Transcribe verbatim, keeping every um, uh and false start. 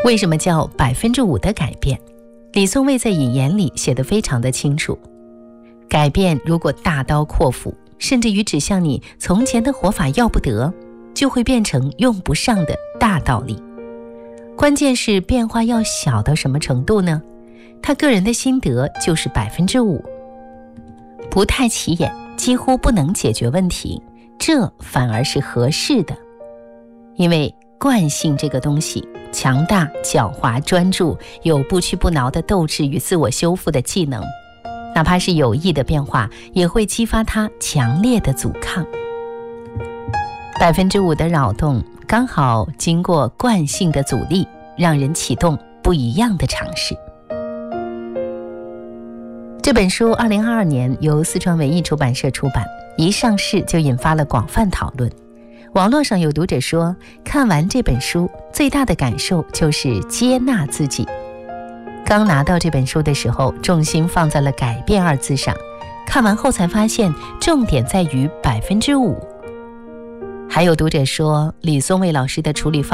为什么叫百分之五的改变？李松蔚在引言里写得非常的清楚。改变如果大刀阔斧，甚至于指向你从前的活法要不得，就会变成用不上的大道理。关键是变化要小到什么程度呢？他个人的心得就是百分之五，不太起眼，几乎不能解决问题，这反而是合适的。因为惯性这个东西强大、狡猾、专注，有不屈不挠的斗志与自我修复的技能，哪怕是有意的变化，也会激发它强烈的阻抗。百分之五的扰动，刚好经过惯性的阻力，让人启动不一样的尝试。这本书二零二二年由四川文艺出版社出版，一上市就引发了广泛讨论。网络上有读者说，看完这本书最大的感受就是接纳自己。刚拿到这本书的时候，重心放在了改变二字上，看完后才发现重点在于百分之五。还有读者说，李松蔚老师的处理方